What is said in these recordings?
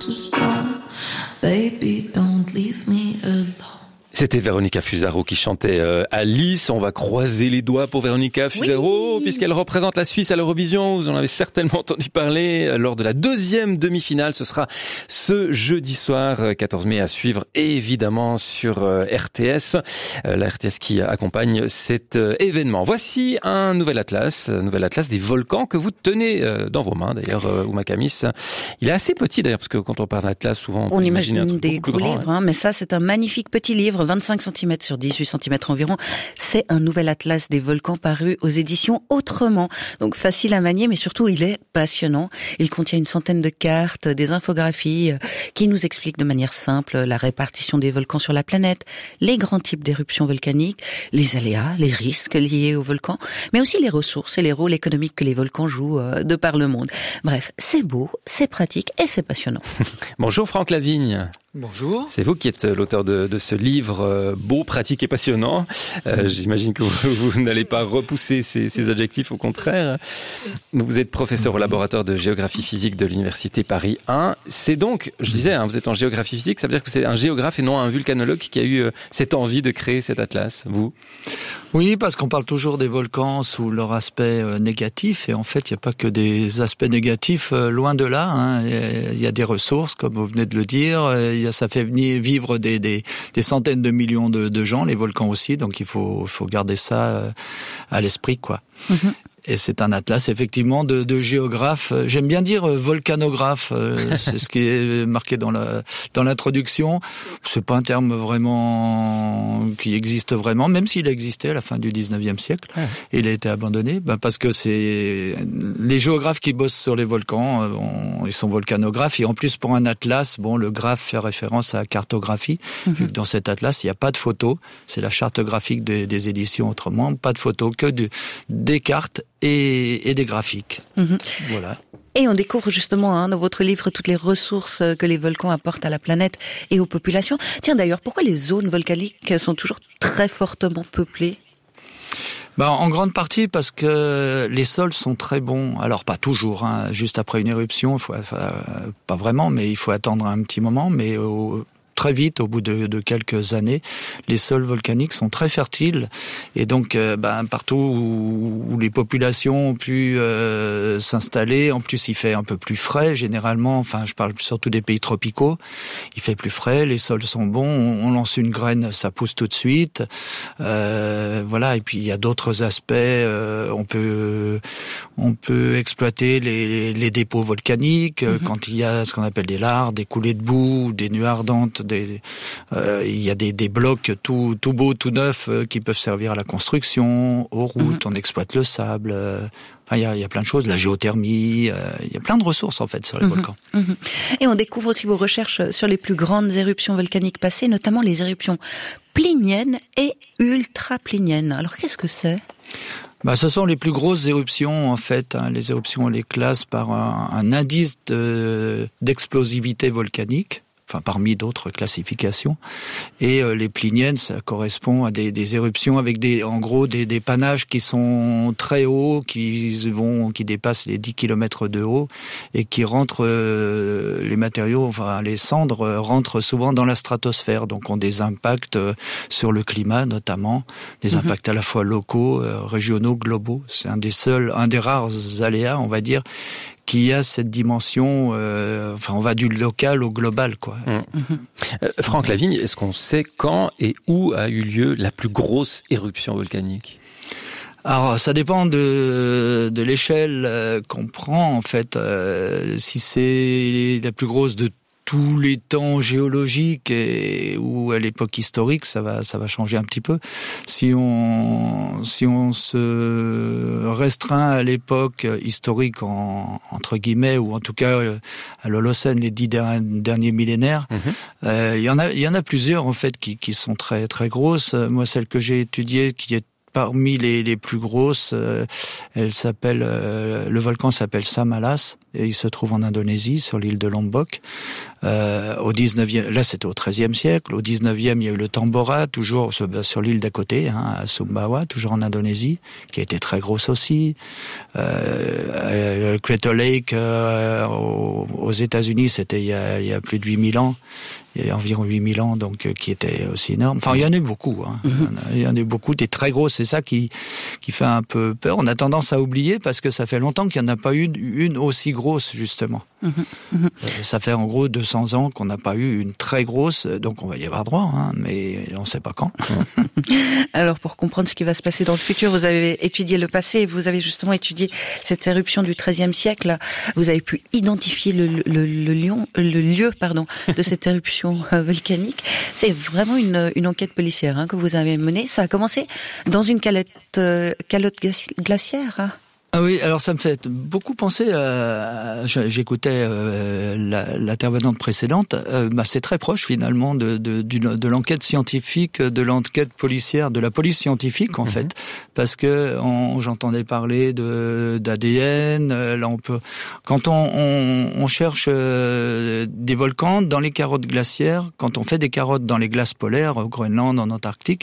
to stone. Baby, don't leave me alone. C'était Véronica Fusaro qui chantait Alice. On va croiser les doigts pour Véronica Fusaro, oui, puisqu'elle représente la Suisse à l'Eurovision. Vous en avez certainement entendu parler lors de la deuxième demi-finale. Ce sera ce jeudi soir, 14 mai, à suivre évidemment sur RTS. La RTS qui accompagne cet événement. Voici un nouvel atlas des volcans que vous tenez dans vos mains. D'ailleurs, Ouma Kamis, il est assez petit d'ailleurs, parce que quand on parle d'atlas, souvent on imagine un truc des beaucoup gros grand, livres, hein, mais ça c'est un magnifique petit livre. 25 cm sur 18 cm environ. C'est un nouvel atlas des volcans paru aux éditions Autrement. Donc facile à manier, mais surtout il est passionnant. Il contient une centaine de cartes, des infographies qui nous expliquent de manière simple la répartition des volcans sur la planète, les grands types d'éruptions volcaniques, les aléas, les risques liés aux volcans, mais aussi les ressources et les rôles économiques que les volcans jouent de par le monde. Bref, c'est beau, c'est pratique et c'est passionnant. Bonjour Franck Lavigne. Bonjour. C'est vous qui êtes l'auteur de ce livre beau, pratique et passionnant. J'imagine que vous n'allez pas repousser ces adjectifs, au contraire. Vous êtes professeur au laboratoire de géographie physique de l'université Paris 1. C'est donc, je disais, vous êtes en géographie physique, ça veut dire que c'est un géographe et non un vulcanologue qui a eu cette envie de créer cet atlas, vous ? Oui, parce qu'on parle toujours des volcans sous leur aspect négatif, et en fait, il n'y a pas que des aspects négatifs, loin de là. Hein. Il y a des ressources, comme vous venez de le dire. Ça fait vivre des centaines de millions de gens, les volcans aussi, donc il faut garder ça à l'esprit, quoi. Mm-hmm. Et c'est un atlas, effectivement, de géographes. J'aime bien dire volcanographe. C'est ce qui est marqué dans l'introduction. C'est pas un terme vraiment qui existe vraiment, même s'il existait à la fin du 19e siècle. Ouais. Il a été abandonné, parce que c'est les géographes qui bossent sur les volcans. Ils sont volcanographes. Et en plus, pour un atlas, le graphe fait référence à la cartographie. Mm-hmm. Vu que dans cet atlas, il n'y a pas de photos. C'est la charte graphique des éditions Autrement. Pas de photos, que des cartes et des graphiques. Mmh. Voilà. Et on découvre justement dans votre livre toutes les ressources que les volcans apportent à la planète et aux populations. Tiens d'ailleurs, pourquoi les zones volcaniques sont toujours très fortement peuplées ? En grande partie parce que les sols sont très bons. Alors pas toujours, juste après une éruption, pas vraiment, mais il faut attendre un petit moment, mais très vite, au bout de quelques années, les sols volcaniques sont très fertiles, et donc partout où les populations ont pu s'installer, en plus il fait un peu plus frais généralement, je parle surtout des pays tropicaux, il fait plus frais, les sols sont bons, on lance une graine, ça pousse tout de suite, voilà, et puis il y a d'autres aspects, on peut exploiter les dépôts volcaniques, quand il y a ce qu'on appelle des lares, des coulées de boue, des nuits ardentes, il y a des blocs tout beaux, tout neufs qui peuvent servir à la construction, aux routes, on exploite le sable. Il y a plein de choses, la géothermie, il y a plein de ressources en fait sur les volcans. Et on découvre aussi vos recherches sur les plus grandes éruptions volcaniques passées, notamment les éruptions pliniennes et ultra-pliniennes. Alors qu'est-ce que c'est ? Ce sont les plus grosses éruptions en fait. Les éruptions, on les classe par un indice d'explosivité volcanique. Parmi d'autres classifications. Et les pliniennes, ça correspond à des éruptions avec des panaches qui sont très hauts, qui dépassent les 10 km de haut, et qui rentrent, les matériaux, les cendres rentrent souvent dans la stratosphère, donc ont des impacts sur le climat notamment, des impacts à la fois locaux, régionaux, globaux. C'est un des rares aléas, on va dire, qui a cette dimension, on va du local au global, quoi. Franck Lavigne, est-ce qu'on sait quand et où a eu lieu la plus grosse éruption volcanique ? Alors, ça dépend de l'échelle qu'on prend, en fait. Si c'est la plus grosse de tous les temps géologiques ou à l'époque historique, ça va changer un petit peu. Si on se restreint à l'époque historique entre guillemets, ou en tout cas à l'Holocène, les 10 derniers millénaires, il y en a plusieurs en fait qui sont très très grosses. Moi, celle que j'ai étudiée, qui est parmi les plus grosses, elle s'appelle, le volcan s'appelle Samalas et il se trouve en Indonésie, sur l'île de Lombok. Au 19e, là c'était au 13e siècle. Au 19e, il y a eu le Tambora, toujours sur l'île d'à côté, à Sumbawa, toujours en Indonésie, qui a été très grosse aussi. Crater Lake aux États-Unis, c'était il y a plus de 8000 ans. Il y a environ 8000 ans, donc qui était aussi énorme. Enfin, il y en a eu beaucoup. Il y en a eu beaucoup, des très grosses. C'est ça qui fait un peu peur. On a tendance à oublier parce que ça fait longtemps qu'il n'y en a pas eu une aussi grosse, justement. Ça fait en gros 200 ans qu'on n'a pas eu une très grosse, donc on va y avoir droit, mais on ne sait pas quand. Alors, pour comprendre ce qui va se passer dans le futur, vous avez étudié le passé, vous avez justement étudié cette éruption du XIIIe siècle. Vous avez pu identifier le lieu de cette éruption volcanique. C'est vraiment une enquête policière que vous avez menée. Ça a commencé dans une calotte glaciaire. Ah oui, alors ça me fait beaucoup penser j'écoutais l'intervenante précédente, c'est très proche finalement de l'enquête scientifique, de l'enquête policière, de la police scientifique en fait, parce que j'entendais parler d'ADN, là on peut, quand on cherche des volcans dans les carottes glaciaires, quand on fait des carottes dans les glaces polaires, au Groenland, en Antarctique,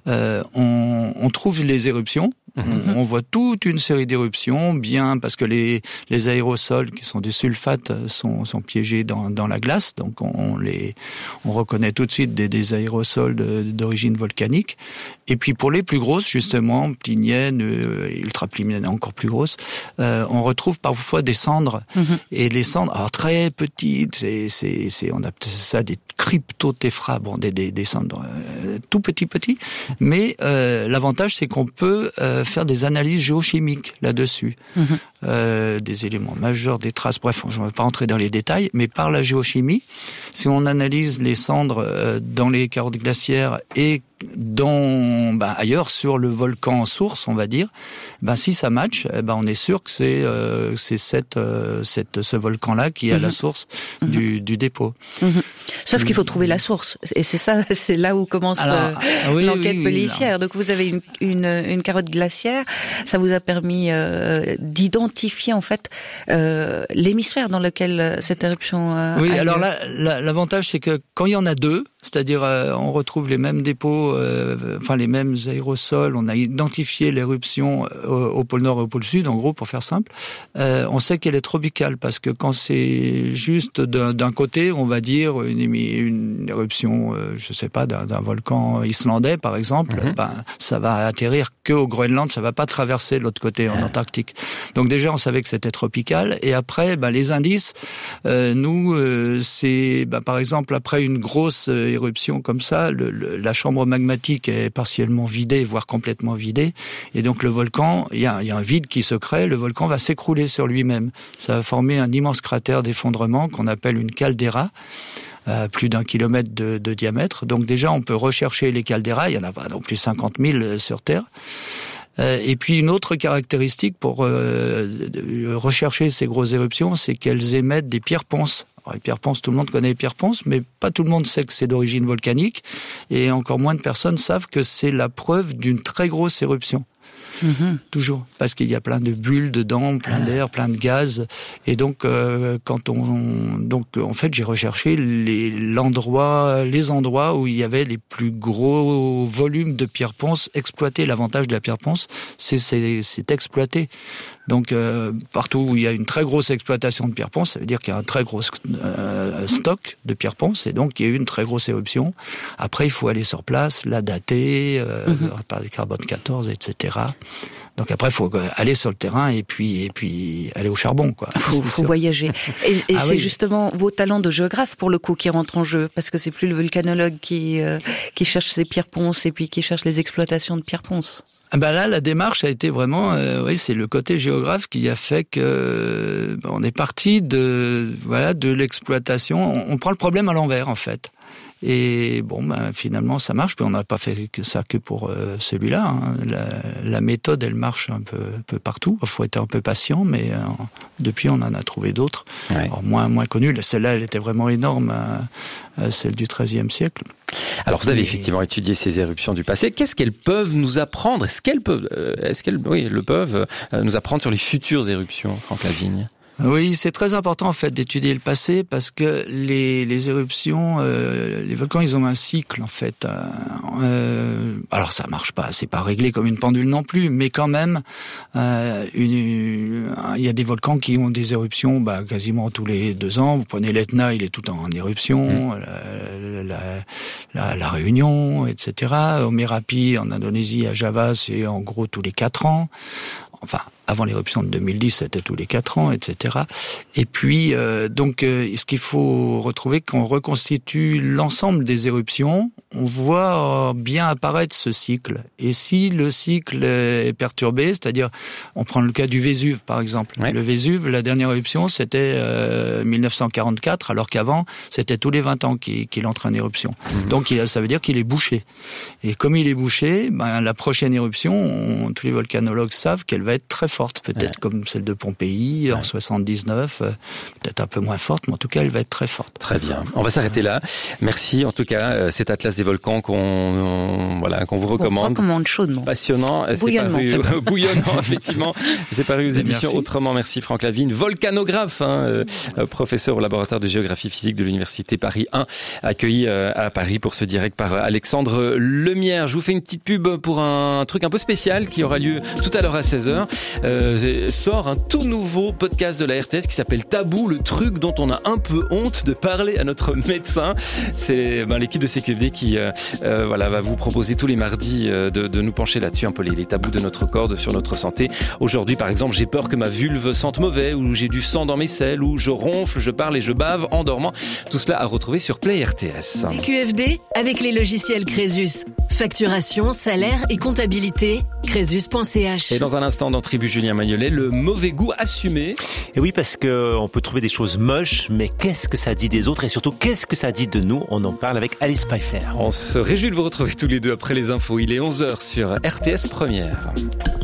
on trouve les éruptions. On voit toute une série d'éruptions, bien parce que les aérosols qui sont des sulfates sont piégés dans la glace, donc on reconnaît tout de suite des aérosols d'origine volcanique. Et puis pour les plus grosses, justement, pliniennes, ultra-pliniennes encore plus grosses, on retrouve parfois des cendres. Et les cendres, alors très petites, on appelle ça des cryptotéphras, des cendres tout petits, mais l'avantage c'est qu'on peut faire des analyses géochimiques là-dessus, des éléments majeurs, des traces, bref, je ne vais pas rentrer dans les détails, mais par la géochimie, si on analyse les cendres dans les carottes glaciaires et ailleurs sur le volcan source, on va dire, si ça match, on est sûr que c'est ce volcan-là qui est à la source du dépôt. Sauf qu'il faut trouver la source, et c'est là où commence l'enquête policière. Donc vous avez une carotte glaciaire, ça vous a permis d'identifier en fait l'hémisphère dans lequel cette éruption a lieu. Alors là, l'avantage c'est que quand il y en a deux, c'est-à-dire on retrouve les mêmes dépôts, les mêmes aérosols, on a identifié l'éruption au pôle Nord et au pôle Sud, en gros, pour faire simple, on sait qu'elle est tropicale, parce que quand c'est juste d'un côté, on va dire une éruption, je sais pas, d'un volcan islandais, par exemple, ça va atterrir qu'au Groenland, ça va pas traverser l'autre côté, en Antarctique. Donc déjà, on savait que c'était tropical, et après, les indices, c'est, par exemple, après une grosse éruption comme ça, la chambre magmatique est partiellement vidée, voire complètement vidée, et donc le volcan, il y a un vide qui se crée, le volcan va s'écrouler sur lui-même. Ça va former un immense cratère d'effondrement qu'on appelle une caldeira, plus d'1 kilomètre de diamètre. Donc déjà, on peut rechercher les caldeiras, il y en a pas non plus 50 000 sur Terre. Et puis une autre caractéristique pour rechercher ces grosses éruptions, c'est qu'elles émettent des pierres ponces. Alors, les pierres ponces, tout le monde connaît les pierres ponces, mais pas tout le monde sait que c'est d'origine volcanique, et encore moins de personnes savent que c'est la preuve d'une très grosse éruption. Toujours, parce qu'il y a plein de bulles dedans, plein d'air, plein de gaz, et donc en fait j'ai recherché les endroits où il y avait les plus gros volumes de pierre ponce exploités. L'avantage de la pierre ponce, c'est exploité. Donc partout où il y a une très grosse exploitation de pierre ponce, ça veut dire qu'il y a un très gros stock de pierre ponce, et donc il y a eu une très grosse éruption. Après, il faut aller sur place, la dater, par le carbone 14, etc. Donc après, il faut aller sur le terrain et puis aller au charbon, quoi. Faut voyager. Et c'est justement vos talents de géographe, pour le coup, qui rentrent en jeu, parce que c'est plus le volcanologue qui cherche ses pierres ponces et puis qui cherche les exploitations de pierres ponces. Là, la démarche a été vraiment, c'est le côté géographe qui a fait que on est parti de l'exploitation. On prend le problème à l'envers, en fait. Et finalement, ça marche. Puis on n'a pas fait ça que pour celui-là. La méthode, elle marche un peu partout. Il faut être un peu patient, mais depuis, on en a trouvé d'autres. Ouais. Alors, moins connues. Celle-là, elle était vraiment énorme, celle du XIIIe siècle. Alors vous avez effectivement étudié ces éruptions du passé. Qu'est-ce qu'elles peuvent nous apprendre ? Est-ce qu'elles peuvent nous apprendre sur les futures éruptions, Franck Lavigne ? Oui, c'est très important en fait d'étudier le passé parce que les éruptions, les volcans, ils ont un cycle en fait. Alors ça marche pas, c'est pas réglé comme une pendule non plus, mais quand même, il y a des volcans qui ont des éruptions quasiment tous les 2 ans. Vous prenez l'Etna, il est tout en éruption, la Réunion, etc. Au Merapi, en Indonésie, à Java, c'est en gros tous les 4 ans. Enfin, avant l'éruption de 2010, c'était tous les 4 ans, etc. Et puis, ce qu'il faut retrouver, quand on reconstitue l'ensemble des éruptions, on voit bien apparaître ce cycle. Et si le cycle est perturbé, c'est-à-dire, on prend le cas du Vésuve, par exemple. Ouais. Le Vésuve, la dernière éruption, c'était 1944, alors qu'avant, c'était tous les 20 ans qu'il entre en éruption. Donc, ça veut dire qu'il est bouché. Et comme il est bouché, la prochaine éruption, tous les volcanologues savent qu'elle va être très forte, peut-être comme celle de Pompéi en 79, peut-être un peu moins forte, mais en tout cas, elle va être très forte. Très bien. On va s'arrêter là. Merci, en tout cas, cet atlas des volcans qu'on vous recommande. On recommande chaudement. Passionnant. Bouillonnant. C'est paru, bouillonnant, effectivement. C'est paru aux éditions Autrement. Merci, Franck Lavigne. Volcanographe, professeur au laboratoire de géographie physique de l'Université Paris 1, accueilli à Paris pour ce direct par Alexandre Lemierre. Je vous fais une petite pub pour un truc un peu spécial qui aura lieu tout à l'heure à 16h. Sort un tout nouveau podcast de la RTS qui s'appelle Tabou, le truc dont on a un peu honte de parler à notre médecin. C'est l'équipe de CQFD qui va vous proposer tous les mardis de nous pencher là-dessus, un peu les tabous de notre corps, sur notre santé. Aujourd'hui, par exemple, j'ai peur que ma vulve sente mauvais, ou j'ai du sang dans mes selles, ou je ronfle, je parle et je bave en dormant. Tout cela à retrouver sur Play RTS. CQFD avec les logiciels Crésus. Facturation, salaire et comptabilité, crésus.ch. Et dans un instant, dans Tribu Julien Magnolet, le mauvais goût assumé. Et oui, parce que on peut trouver des choses moches, mais qu'est-ce que ça dit des autres et surtout qu'est-ce que ça dit de nous ? On en parle avec Alice Pfeiffer. On se réjouit de vous retrouver tous les deux après les infos. Il est 11h sur RTS Première.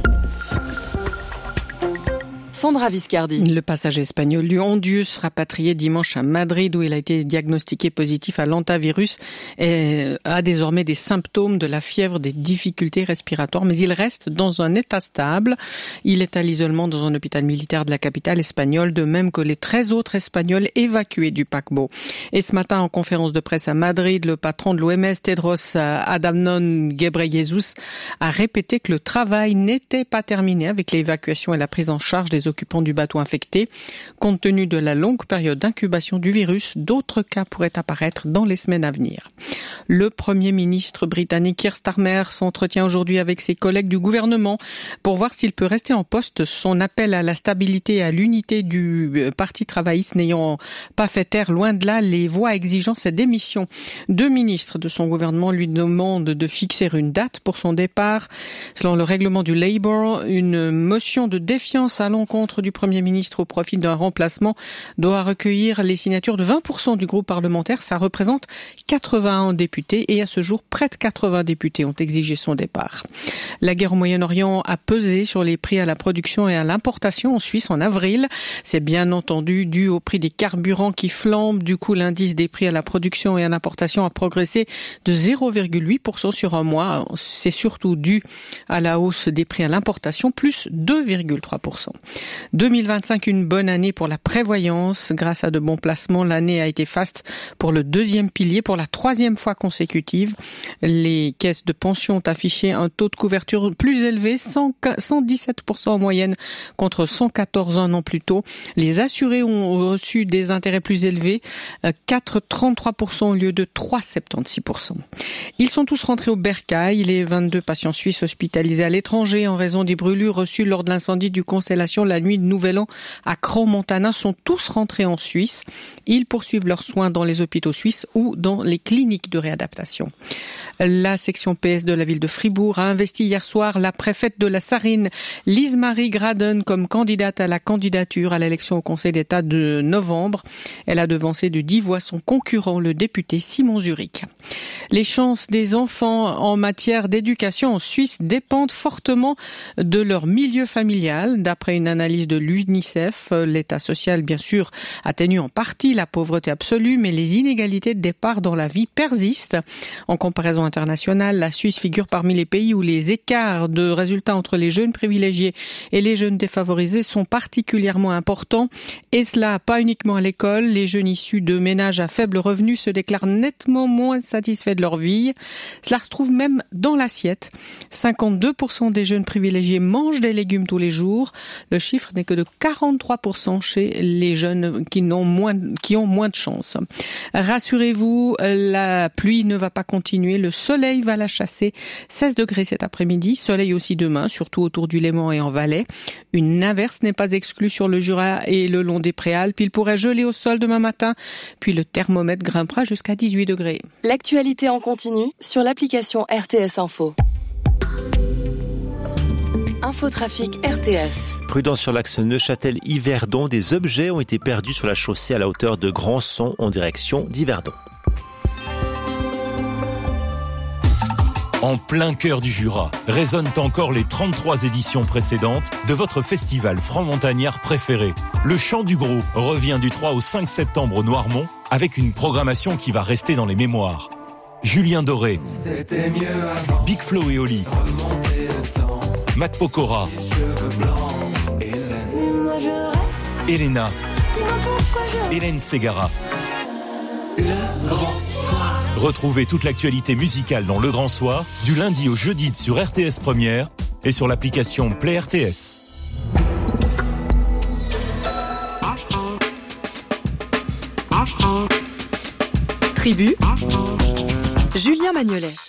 Sandra Viscardi. Le passager espagnol du Hondius, rapatrié dimanche à Madrid où il a été diagnostiqué positif à l'hantavirus, a désormais des symptômes de la fièvre, des difficultés respiratoires, mais il reste dans un état stable. Il est à l'isolement dans un hôpital militaire de la capitale espagnole, de même que les 13 autres Espagnols évacués du paquebot. Et ce matin, en conférence de presse à Madrid, le patron de l'OMS, Tedros Adhanom Ghebreyesus, a répété que le travail n'était pas terminé avec l'évacuation et la prise en charge des occupants du bateau infecté. Compte tenu de la longue période d'incubation du virus, d'autres cas pourraient apparaître dans les semaines à venir. Le Premier ministre britannique Keir Starmer s'entretient aujourd'hui avec ses collègues du gouvernement pour voir s'il peut rester en poste. Son appel à la stabilité et à l'unité du Parti travailliste n'ayant pas fait taire, loin de là, les voix exigeant sa démission. 2 ministres de son gouvernement lui demandent de fixer une date pour son départ. Selon le règlement du Labour, une motion de défiance à l'encontre du Premier ministre au profit d'un remplacement doit recueillir les signatures de 20% du groupe parlementaire. Ça représente 81 députés et à ce jour, près de 80 députés ont exigé son départ. La guerre au Moyen-Orient a pesé sur les prix à la production et à l'importation en Suisse en avril. C'est bien entendu dû au prix des carburants qui flambent. Du coup, l'indice des prix à la production et à l'importation a progressé de 0,8% sur un mois. C'est surtout dû à la hausse des prix à l'importation, plus 2,3%. 2025, une bonne année pour la prévoyance. Grâce à de bons placements, l'année a été faste pour le 2e pilier pour la 3e fois consécutive. Les caisses de pension ont affiché un taux de couverture plus élevé, 117% en moyenne contre 114 un an plus tôt. Les assurés ont reçu des intérêts plus élevés, 4,33% au lieu de 3,76%. Ils sont tous rentrés au bercail. Les 22 patients suisses hospitalisés à l'étranger en raison des brûlures reçues lors de l'incendie du Constellation la nuit de Nouvel An à Crans-Montana sont tous rentrés en Suisse. Ils poursuivent leurs soins dans les hôpitaux suisses ou dans les cliniques de réadaptation. La section PS de la ville de Fribourg a investi hier soir la préfète de la Sarine, Lise-Marie Graden, comme candidate à la candidature à l'élection au Conseil d'État de novembre. Elle a devancé de 10 voix son concurrent, le député Simon Zurich. Les chances des enfants en matière d'éducation en Suisse dépendent fortement de leur milieu familial. D'après une analyse analyse de l'UNICEF. L'état social, bien sûr, atténue en partie la pauvreté absolue, mais les inégalités de départ dans la vie persistent. En comparaison internationale, la Suisse figure parmi les pays où les écarts de résultats entre les jeunes privilégiés et les jeunes défavorisés sont particulièrement importants. Et cela, pas uniquement à l'école. Les jeunes issus de ménages à faible revenu se déclarent nettement moins satisfaits de leur vie. Cela se trouve même dans l'assiette. 52% des jeunes privilégiés mangent des légumes tous les jours. Le chiffre n'est que de 43% chez les jeunes qui ont moins de chance. Rassurez-vous, la pluie ne va pas continuer. Le soleil va la chasser. 16 degrés cet après-midi. Soleil aussi demain, surtout autour du Léman et en Valais. Une averse n'est pas exclue sur le Jura et le long des Préalpes. Il pourrait geler au sol demain matin. Puis le thermomètre grimpera jusqu'à 18 degrés. L'actualité en continu sur l'application RTS Info. Infotrafic RTS. Prudence sur l'axe Neuchâtel-Yverdon. Des objets ont été perdus sur la chaussée à la hauteur de Grandson en direction d'Yverdon. En plein cœur du Jura, résonnent encore les 33 éditions précédentes de votre festival franc-montagnard préféré. Le Chant du Gros revient du 3 au 5 septembre au Noirmont avec une programmation qui va rester dans les mémoires. Julien Doré, Big Flo et Oli, Matt Pokora, Elena, Hélène Ségara. Le Grand Soir. Retrouvez toute l'actualité musicale dans Le Grand Soir, du lundi au jeudi sur RTS Première et sur l'application Play RTS. Tribu, Julien Magnolet.